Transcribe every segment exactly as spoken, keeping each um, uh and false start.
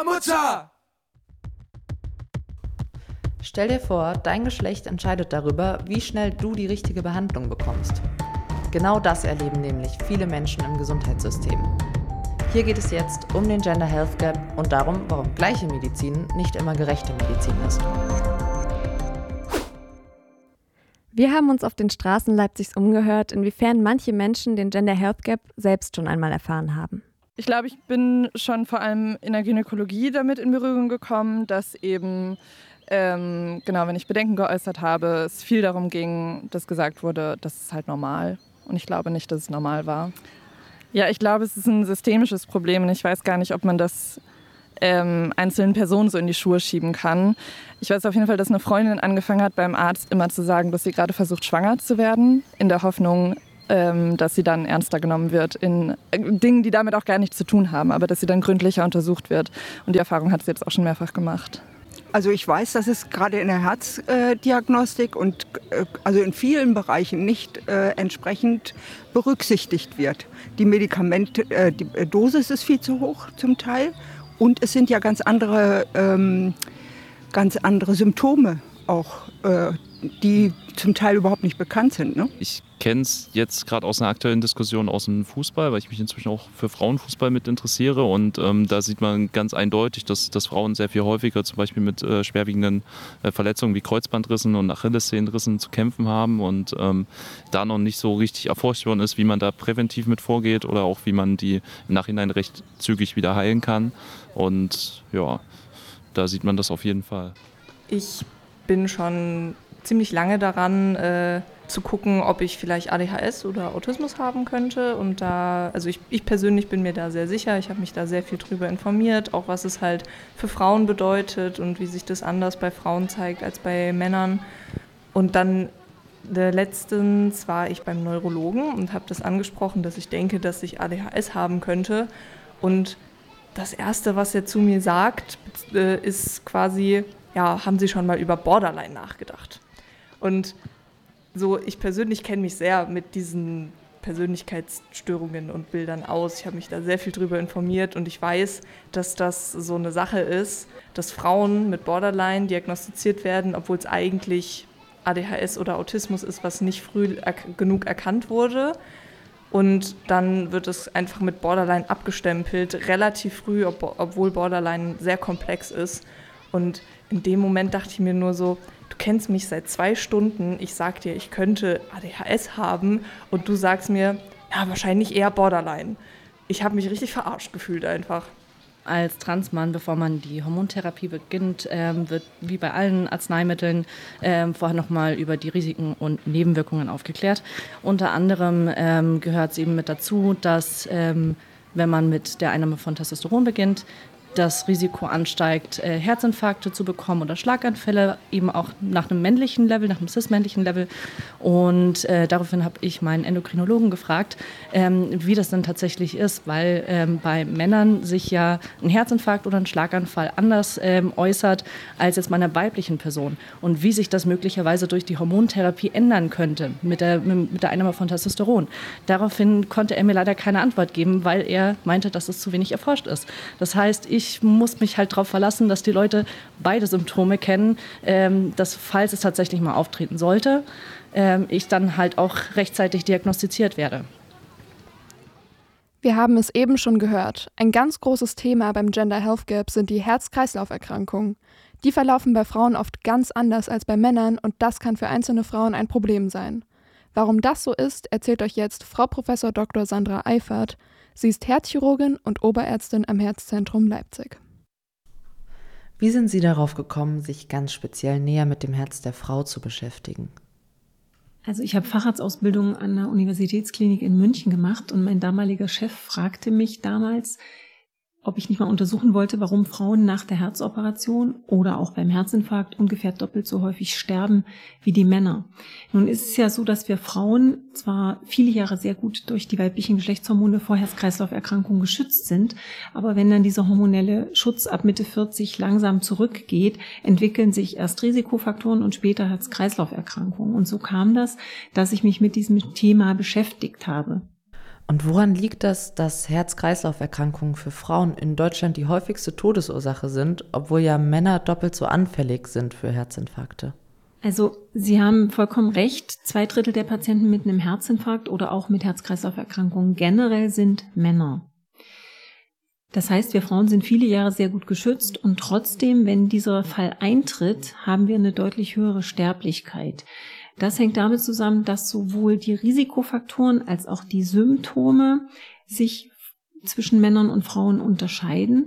Mutter! Stell dir vor, dein Geschlecht entscheidet darüber, wie schnell du die richtige Behandlung bekommst. Genau das erleben nämlich viele Menschen im Gesundheitssystem. Hier geht es jetzt um den Gender Health Gap und darum, warum gleiche Medizin nicht immer gerechte Medizin ist. Wir haben uns auf den Straßen Leipzigs umgehört, inwiefern manche Menschen den Gender Health Gap selbst schon einmal erfahren haben. Ich glaube, ich bin schon vor allem in der Gynäkologie damit in Berührung gekommen, dass eben, ähm, genau, wenn ich Bedenken geäußert habe, es viel darum ging, dass gesagt wurde, das ist halt normal. Und ich glaube nicht, dass es normal war. Ja, ich glaube, es ist ein systemisches Problem und ich weiß gar nicht, ob man das ähm, einzelnen Personen so in die Schuhe schieben kann. Ich weiß auf jeden Fall, dass eine Freundin angefangen hat, beim Arzt immer zu sagen, dass sie gerade versucht, schwanger zu werden, in der Hoffnung, ähm, dass sie dann ernster genommen wird in äh, Dingen, die damit auch gar nichts zu tun haben, aber dass sie dann gründlicher untersucht wird. Und die Erfahrung hat sie jetzt auch schon mehrfach gemacht. Also ich weiß, dass es gerade in der Herzdiagnostik und äh, also in vielen Bereichen nicht äh, entsprechend berücksichtigt wird. Die Medikamente, äh, die Dosis ist viel zu hoch zum Teil und es sind ja ganz andere, ähm, ganz andere Symptome auch, äh, die zum Teil überhaupt nicht bekannt sind. Ne? Ich kenne es jetzt gerade aus einer aktuellen Diskussion aus dem Fußball, weil ich mich inzwischen auch für Frauenfußball mit interessiere und ähm, da sieht man ganz eindeutig, dass, dass Frauen sehr viel häufiger zum Beispiel mit äh, schwerwiegenden äh, Verletzungen wie Kreuzbandrissen und Achillessehnenrissen zu kämpfen haben und ähm, da noch nicht so richtig erforscht worden ist, wie man da präventiv mit vorgeht oder auch wie man die im Nachhinein recht zügig wieder heilen kann und ja, da sieht man das auf jeden Fall. Ich bin schon ziemlich lange daran, äh, zu gucken, ob ich vielleicht A D H S oder Autismus haben könnte. Und da, also ich, ich persönlich bin mir da sehr sicher. Ich habe mich da sehr viel drüber informiert, auch was es halt für Frauen bedeutet und wie sich das anders bei Frauen zeigt als bei Männern. Und dann der letztens war ich beim Neurologen und habe das angesprochen, dass ich denke, dass ich A D H S haben könnte. Und das Erste, was er zu mir sagt, äh, ist quasi, ja, haben Sie schon mal über Borderline nachgedacht? Und so, ich persönlich kenne mich sehr mit diesen Persönlichkeitsstörungen und Bildern aus. Ich habe mich da sehr viel drüber informiert und ich weiß, dass das so eine Sache ist, dass Frauen mit Borderline diagnostiziert werden, obwohl es eigentlich A D H S oder Autismus ist, was nicht früh er- genug erkannt wurde. Und dann wird es einfach mit Borderline abgestempelt, relativ früh, ob- obwohl Borderline sehr komplex ist. Und in dem Moment dachte ich mir nur so, du kennst mich seit zwei Stunden, ich sag dir, ich könnte A D H S haben und du sagst mir, ja, wahrscheinlich eher Borderline. Ich habe mich richtig verarscht gefühlt einfach. Als Transmann, bevor man die Hormontherapie beginnt, ähm, wird wie bei allen Arzneimitteln ähm, vorher nochmal über die Risiken und Nebenwirkungen aufgeklärt. Unter anderem ähm, gehört es eben mit dazu, dass ähm, wenn man mit der Einnahme von Testosteron beginnt, das Risiko ansteigt, äh, Herzinfarkte zu bekommen oder Schlaganfälle, eben auch nach einem männlichen Level, nach einem cis-männlichen Level. Und äh, daraufhin habe ich meinen Endokrinologen gefragt, ähm, wie das denn tatsächlich ist, weil ähm, bei Männern sich ja ein Herzinfarkt oder ein Schlaganfall anders ähm, äußert als jetzt bei einer weiblichen Person. Und wie sich das möglicherweise durch die Hormontherapie ändern könnte mit der, mit der Einnahme von Testosteron. Daraufhin konnte er mir leider keine Antwort geben, weil er meinte, dass es zu wenig erforscht ist. Das heißt, ich Ich muss mich halt darauf verlassen, dass die Leute beide Symptome kennen, ähm, dass falls es tatsächlich mal auftreten sollte, ähm, ich dann halt auch rechtzeitig diagnostiziert werde. Wir haben es eben schon gehört. Ein ganz großes Thema beim Gender Health Gap sind die Herz-Kreislauf-Erkrankungen. Die verlaufen bei Frauen oft ganz anders als bei Männern und das kann für einzelne Frauen ein Problem sein. Warum das so ist, erzählt euch jetzt Frau Professor Doktor Sandra Eifert. Sie ist Herzchirurgin und Oberärztin am Herzzentrum Leipzig. Wie sind Sie darauf gekommen, sich ganz speziell näher mit dem Herz der Frau zu beschäftigen? Also ich habe Facharztausbildung an der Universitätsklinik in München gemacht und mein damaliger Chef fragte mich damals, ob ich nicht mal untersuchen wollte, warum Frauen nach der Herzoperation oder auch beim Herzinfarkt ungefähr doppelt so häufig sterben wie die Männer. Nun ist es ja so, dass wir Frauen zwar viele Jahre sehr gut durch die weiblichen Geschlechtshormone vor Herz-Kreislauf-Erkrankungen geschützt sind, aber wenn dann dieser hormonelle Schutz ab Mitte vierzig langsam zurückgeht, entwickeln sich erst Risikofaktoren und später Herz-Kreislauf-Erkrankungen. Und so kam das, dass ich mich mit diesem Thema beschäftigt habe. Und woran liegt das, dass Herz-Kreislauf-Erkrankungen für Frauen in Deutschland die häufigste Todesursache sind, obwohl ja Männer doppelt so anfällig sind für Herzinfarkte? Also Sie haben vollkommen recht. Zwei Drittel der Patienten mit einem Herzinfarkt oder auch mit Herz-Kreislauf-Erkrankungen generell sind Männer. Das heißt, wir Frauen sind viele Jahre sehr gut geschützt und trotzdem, wenn dieser Fall eintritt, haben wir eine deutlich höhere Sterblichkeit. Das hängt damit zusammen, dass sowohl die Risikofaktoren als auch die Symptome sich zwischen Männern und Frauen unterscheiden.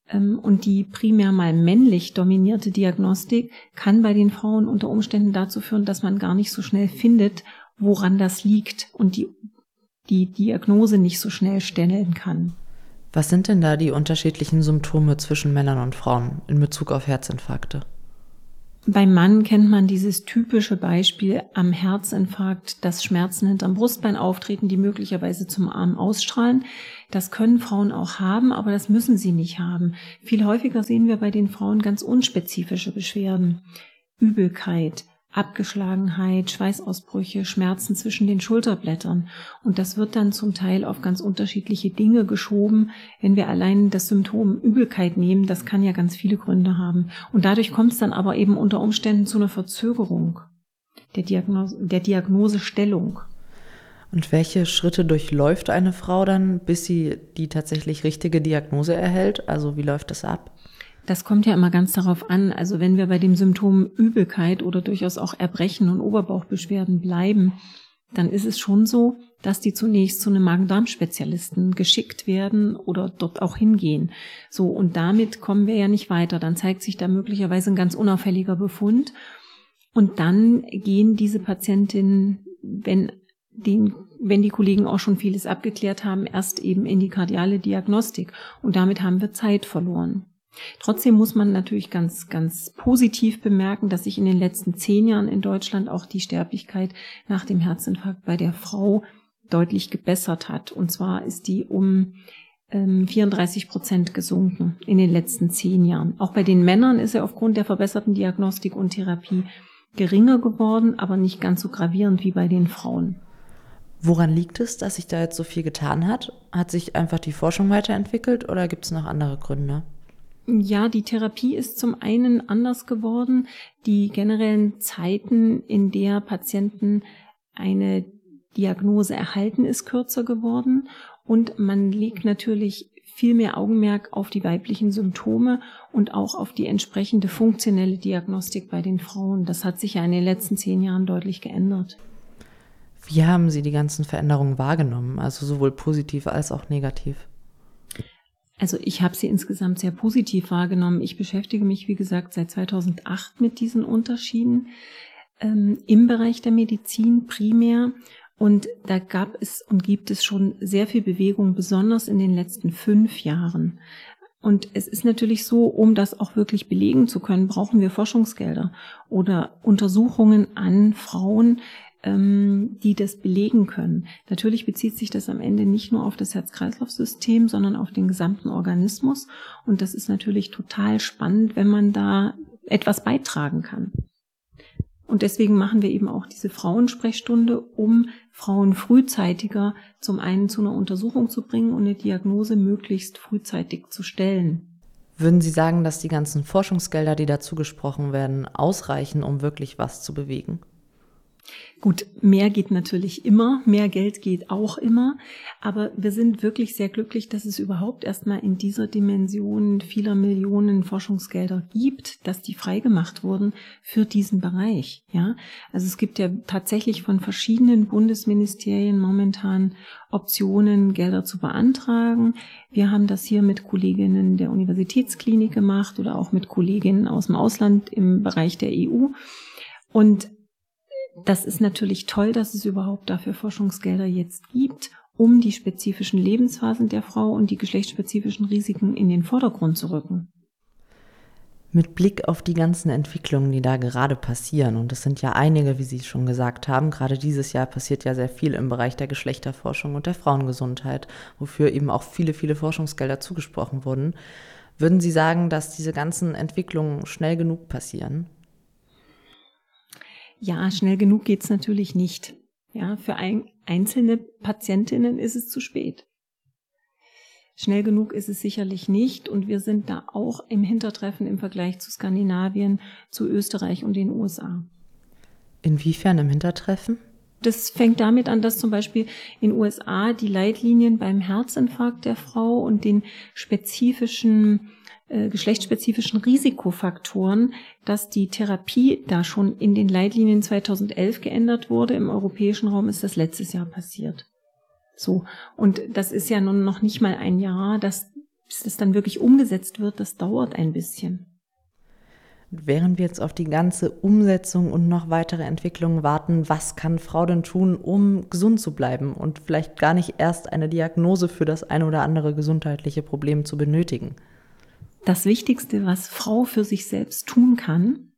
Und die primär mal männlich dominierte Diagnostik kann bei den Frauen unter Umständen dazu führen, dass man gar nicht so schnell findet, woran das liegt und die, die Diagnose nicht so schnell stellen kann. Was sind denn da die unterschiedlichen Symptome zwischen Männern und Frauen in Bezug auf Herzinfarkte? Beim Mann kennt man dieses typische Beispiel am Herzinfarkt, dass Schmerzen hinterm Brustbein auftreten, die möglicherweise zum Arm ausstrahlen. Das können Frauen auch haben, aber das müssen sie nicht haben. Viel häufiger sehen wir bei den Frauen ganz unspezifische Beschwerden. Übelkeit, Abgeschlagenheit, Schweißausbrüche, Schmerzen zwischen den Schulterblättern. Und das wird dann zum Teil auf ganz unterschiedliche Dinge geschoben. Wenn wir allein das Symptom Übelkeit nehmen, das kann ja ganz viele Gründe haben. Und dadurch kommt es dann aber eben unter Umständen zu einer Verzögerung der Diagnose, der Diagnosestellung. Und welche Schritte durchläuft eine Frau dann, bis sie die tatsächlich richtige Diagnose erhält? Also wie läuft das ab? Das kommt ja immer ganz darauf an, also wenn wir bei dem Symptom Übelkeit oder durchaus auch Erbrechen und Oberbauchbeschwerden bleiben, dann ist es schon so, dass die zunächst zu einem Magen-Darm-Spezialisten geschickt werden oder dort auch hingehen. So, und damit kommen wir ja nicht weiter. Dann zeigt sich da möglicherweise ein ganz unauffälliger Befund. Und dann gehen diese Patientinnen, wenn den, wenn die Kollegen auch schon vieles abgeklärt haben, erst eben in die kardiale Diagnostik. Und damit haben wir Zeit verloren. Trotzdem muss man natürlich ganz, ganz positiv bemerken, dass sich in den letzten zehn Jahren in Deutschland auch die Sterblichkeit nach dem Herzinfarkt bei der Frau deutlich gebessert hat. Und zwar ist die um ähm, vierunddreißig Prozent gesunken in den letzten zehn Jahren. Auch bei den Männern ist er aufgrund der verbesserten Diagnostik und Therapie geringer geworden, aber nicht ganz so gravierend wie bei den Frauen. Woran liegt es, dass sich da jetzt so viel getan hat? Hat sich einfach die Forschung weiterentwickelt oder gibt es noch andere Gründe? Ja, die Therapie ist zum einen anders geworden. Die generellen Zeiten, in der Patienten eine Diagnose erhalten, ist kürzer geworden. Und man legt natürlich viel mehr Augenmerk auf die weiblichen Symptome und auch auf die entsprechende funktionelle Diagnostik bei den Frauen. Das hat sich ja in den letzten zehn Jahren deutlich geändert. Wie haben Sie die ganzen Veränderungen wahrgenommen, also sowohl positiv als auch negativ? Also ich habe sie insgesamt sehr positiv wahrgenommen. Ich beschäftige mich, wie gesagt, seit zweitausendacht mit diesen Unterschieden ähm, im Bereich der Medizin primär. Und da gab es und gibt es schon sehr viel Bewegung, besonders in den letzten fünf Jahren. Und es ist natürlich so, um das auch wirklich belegen zu können, brauchen wir Forschungsgelder oder Untersuchungen an Frauen, die das belegen können. Natürlich bezieht sich das am Ende nicht nur auf das Herz-Kreislauf-System, sondern auf den gesamten Organismus. Und das ist natürlich total spannend, wenn man da etwas beitragen kann. Und deswegen machen wir eben auch diese Frauensprechstunde, um Frauen frühzeitiger zum einen zu einer Untersuchung zu bringen und eine Diagnose möglichst frühzeitig zu stellen. Würden Sie sagen, dass die ganzen Forschungsgelder, die dazu gesprochen werden, ausreichen, um wirklich was zu bewegen? Gut, mehr geht natürlich immer, mehr Geld geht auch immer, aber wir sind wirklich sehr glücklich, dass es überhaupt erstmal in dieser Dimension vieler Millionen Forschungsgelder gibt, dass die freigemacht wurden für diesen Bereich. Ja, also es gibt ja tatsächlich von verschiedenen Bundesministerien momentan Optionen, Gelder zu beantragen. Wir haben das hier mit Kolleginnen der Universitätsklinik gemacht oder auch mit Kolleginnen aus dem Ausland im Bereich der E U. Und das ist natürlich toll, dass es überhaupt dafür Forschungsgelder jetzt gibt, um die spezifischen Lebensphasen der Frau und die geschlechtsspezifischen Risiken in den Vordergrund zu rücken. Mit Blick auf die ganzen Entwicklungen, die da gerade passieren, und es sind ja einige, wie Sie schon gesagt haben, gerade dieses Jahr passiert ja sehr viel im Bereich der Geschlechterforschung und der Frauengesundheit, wofür eben auch viele, viele Forschungsgelder zugesprochen wurden. Würden Sie sagen, dass diese ganzen Entwicklungen schnell genug passieren? Ja, schnell genug geht's natürlich nicht. Ja, für ein, einzelne Patientinnen ist es zu spät. Schnell genug ist es sicherlich nicht und wir sind da auch im Hintertreffen im Vergleich zu Skandinavien, zu Österreich und den U S A. Inwiefern im Hintertreffen? Das fängt damit an, dass zum Beispiel in den U S A die Leitlinien beim Herzinfarkt der Frau und den spezifischen, äh, geschlechtsspezifischen Risikofaktoren, dass die Therapie da schon in den Leitlinien zweitausendelf geändert wurde. Im europäischen Raum ist das letztes Jahr passiert. So. Und das ist ja nun noch nicht mal ein Jahr, dass, bis das dann wirklich umgesetzt wird. Das dauert ein bisschen. Während wir jetzt auf die ganze Umsetzung und noch weitere Entwicklungen warten, was kann Frau denn tun, um gesund zu bleiben und vielleicht gar nicht erst eine Diagnose für das eine oder andere gesundheitliche Problem zu benötigen? Das Wichtigste, was Frau für sich selbst tun kann: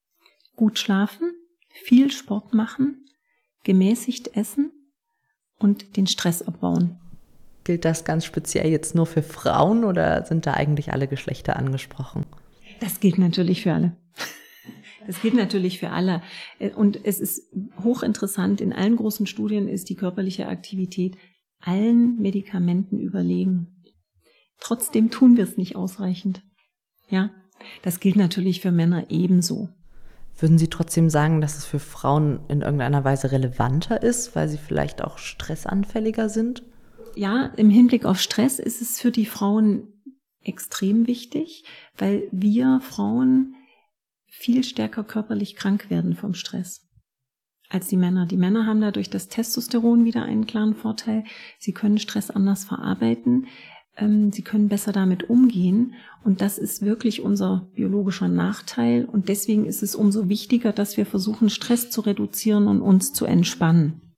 gut schlafen, viel Sport machen, gemäßigt essen und den Stress abbauen. Gilt das ganz speziell jetzt nur für Frauen oder sind da eigentlich alle Geschlechter angesprochen? Das gilt natürlich für alle. Das gilt natürlich für alle. Und es ist hochinteressant, in allen großen Studien ist die körperliche Aktivität allen Medikamenten überlegen. Trotzdem tun wir es nicht ausreichend. Ja, das gilt natürlich für Männer ebenso. Würden Sie trotzdem sagen, dass es für Frauen in irgendeiner Weise relevanter ist, weil sie vielleicht auch stressanfälliger sind? Ja, im Hinblick auf Stress ist es für die Frauen extrem wichtig, weil wir Frauen viel stärker körperlich krank werden vom Stress als die Männer. Die Männer haben dadurch das Testosteron wieder einen klaren Vorteil. Sie können Stress anders verarbeiten. Sie können besser damit umgehen und das ist wirklich unser biologischer Nachteil und deswegen ist es umso wichtiger, dass wir versuchen, Stress zu reduzieren und uns zu entspannen.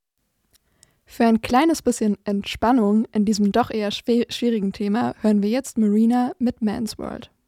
Für ein kleines bisschen Entspannung in diesem doch eher schwierigen Thema hören wir jetzt Marina mit Man's World.